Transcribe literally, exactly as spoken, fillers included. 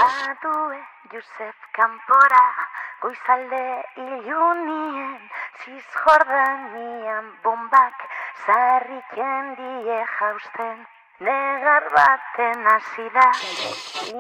Badue Josep kanpora, goizalde ilunien, ziz Jordanian bombak zarriken die jausten. Negar baten hasi da,